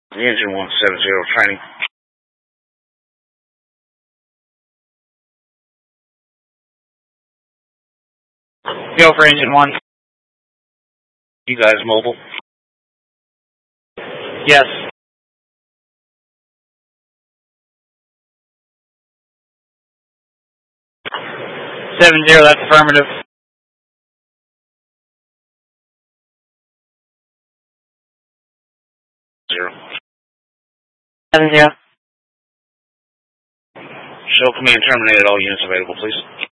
Engine 170 training. Go for engine 1. You guys mobile? Yes. 70, that's affirmative. 0. 70. Show command terminated. All units available, please.